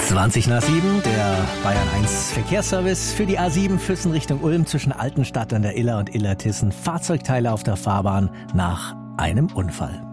20 nach 7, der Bayern 1 Verkehrsservice für die A7 Füssen Richtung Ulm zwischen Altenstadt an der Iller und Illertissen. Fahrzeugteile auf der Fahrbahn nach einem Unfall.